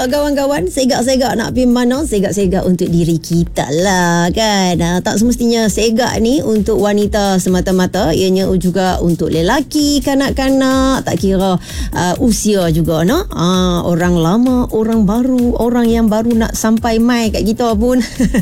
kawan-kawan, segak-segak nak pergi mana? Segak-segak untuk diri kita lah kan. Tak semestinya segak ni untuk wanita semata-mata, ianya juga untuk lelaki, kanak-kanak, tak kira usia juga no. Orang lama, orang baru, orang yang baru nak sampai mai kat kita pun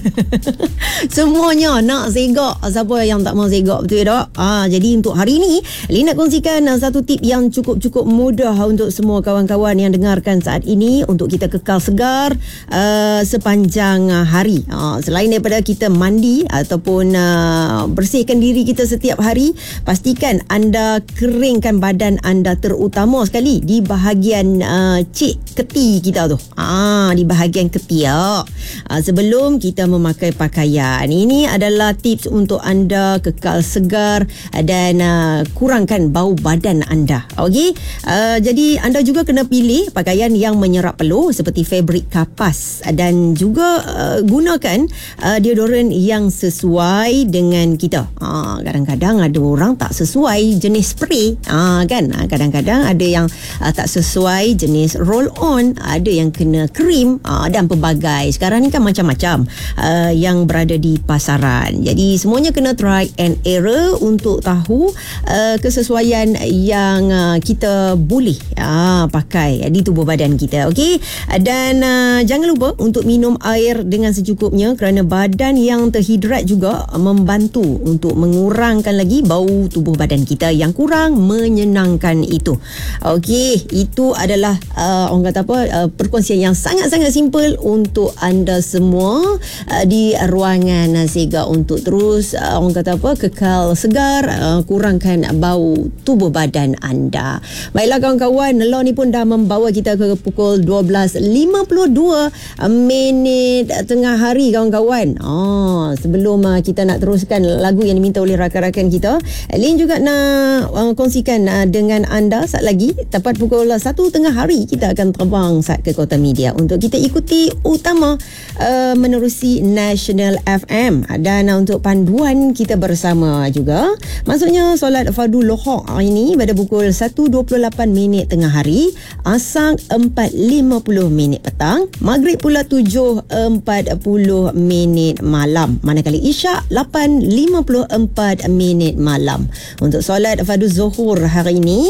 semuanya nak segak. Siapa yang tak mau segak, betul tak? Jadi untuk hari ni Lin nak kongsikan satu tip yang cukup mudah untuk semua kawan-kawan yang dengarkan saat ini untuk kita kekal segar sepanjang hari. Selain daripada kita mandi ataupun bersihkan diri kita setiap hari, pastikan anda keringkan badan anda, terutama sekali di bahagian keti kita tu. Di bahagian ketiak. Sebelum kita memakai pakaian. Ini adalah tips untuk anda kekal segar dan kurangkan bau badan anda. Okey. Jadi anda juga kena pilih pakaian yang menyerap peluh seperti fabrik kapas dan juga gunakan deodoran yang sesuai dengan kita. Kadang-kadang ada orang tak sesuai jenis spray, kan? Kadang-kadang ada yang tak sesuai jenis roll on, ada yang kena krim dan pelbagai. Sekarang ni kan macam-macam yang berada di pasaran. Jadi semuanya kena try and error untuk tahu kesesuaian yang kita boleh pakai di tubuh badan kita. Okey. Dan jangan lupa untuk minum air dengan secukupnya, kerana badan yang terhidrat juga membantu untuk mengurangkan lagi bau tubuh badan kita yang kurang menyenangkan itu. Okey, itu adalah orang kata apa, perkongsian yang sangat-sangat simple untuk anda semua di ruangan Segak untuk terus orang kata apa, kekal segar, kurangkan bau tubuh badan anda. Baiklah kawan-kawan, Law ni pun dah membawa kita ke pukul 12.52 minit tengah hari kawan-kawan. Sebelum kita nak teruskan lagu yang diminta oleh rakan-rakan kita, Lin juga nak kongsikan dengan anda saat lagi tepat pukul 1 tengah hari kita akan terbang saat ke Kota Media untuk kita ikuti utama menerusi National FM. Dan untuk panduan kita bersama juga, maksudnya solat fardu lohok hari ini pada pukul 1.28 minit tengah hari, asar 4.50 minit petang, maghrib pula 7.40 minit malam, manakala isyak 8.54 minit malam. Untuk solat fardu zuhur hari ini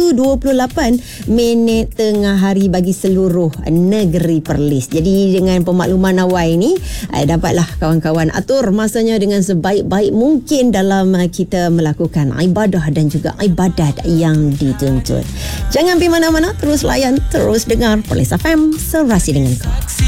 1.28 minit tengah hari bagi seluruh negeri Perlis. Jadi dengan pemakluman awal ini, dapatlah kawan-kawan atur masanya dengan sebaik-baik mungkin dalam kita melakukan ibadah dan juga ibadat yang dituntut. Jangan pergi mana-mana, terus layan, terus dengar Perlis FM, serasi dengan kau.